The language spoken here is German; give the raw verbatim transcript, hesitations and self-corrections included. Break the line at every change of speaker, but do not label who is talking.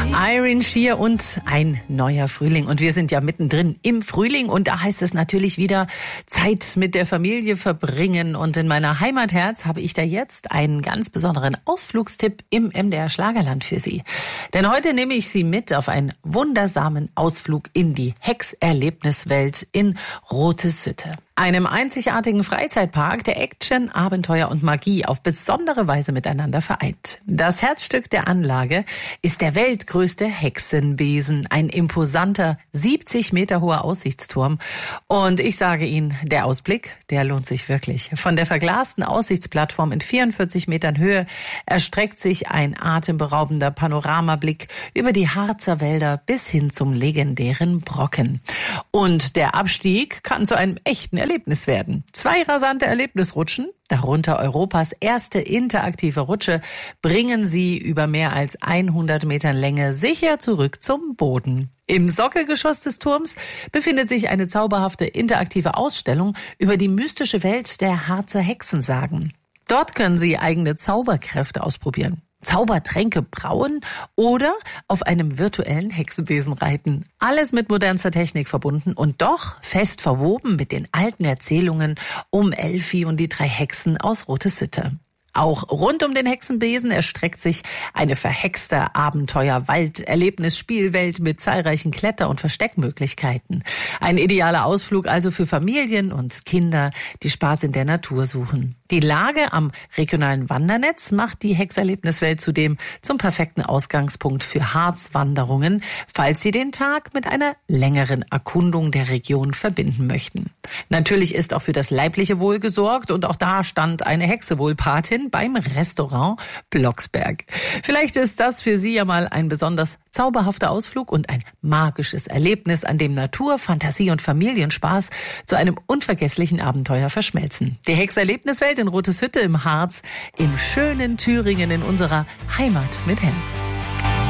Irene Shear und ein neuer Frühling. Und wir sind ja mittendrin im Frühling und da heißt es natürlich wieder Zeit mit der Familie verbringen. Und in meiner Heimatherz habe ich da jetzt einen ganz besonderen Ausflugstipp im M D R Schlagerland für Sie. Denn heute nehme ich Sie mit auf einen wundersamen Ausflug in die Hex-Erlebniswelt in Rotesütte. Einem einzigartigen Freizeitpark, der Action, Abenteuer und Magie auf besondere Weise miteinander vereint. Das Herzstück der Anlage ist der weltgrößte Hexenbesen, ein imposanter siebzig Meter hoher Aussichtsturm. Und ich sage Ihnen, der Ausblick, der lohnt sich wirklich. Von der verglasten Aussichtsplattform in vierundvierzig Metern Höhe erstreckt sich ein atemberaubender Panoramablick über die Harzer Wälder bis hin zum legendären Brocken. Und der Abstieg kann zu einem echten Erlebnis werden. Zwei rasante Erlebnisrutschen, darunter Europas erste interaktive Rutsche, bringen Sie über mehr als hundert Metern Länge sicher zurück zum Boden. Im Sockelgeschoss des Turms befindet sich eine zauberhafte interaktive Ausstellung über die mystische Welt der Harzer Hexensagen. Dort können Sie eigene Zauberkräfte ausprobieren, Zaubertränke brauen oder auf einem virtuellen Hexenbesen reiten. Alles mit modernster Technik verbunden und doch fest verwoben mit den alten Erzählungen um Elfi und die drei Hexen aus Rotesütte. Auch rund um den Hexenbesen erstreckt sich eine verhexte Abenteuer-Wald-Erlebnis-Spielwelt mit zahlreichen Kletter- und Versteckmöglichkeiten. Ein idealer Ausflug also für Familien und Kinder, die Spaß in der Natur suchen. Die Lage am regionalen Wandernetz macht die Hexerlebniswelt zudem zum perfekten Ausgangspunkt für Harzwanderungen, falls Sie den Tag mit einer längeren Erkundung der Region verbinden möchten. Natürlich ist auch für das leibliche Wohl gesorgt und auch da stand eine Hexewohlpatin beim Restaurant Blocksberg. Vielleicht ist das für Sie ja mal ein besonders zauberhafter Ausflug und ein magisches Erlebnis, an dem Natur, Fantasie und Familienspaß zu einem unvergesslichen Abenteuer verschmelzen. Die Hexerlebniswelt in Rotesütte im Harz, im schönen Thüringen, in unserer Heimat mit Herz.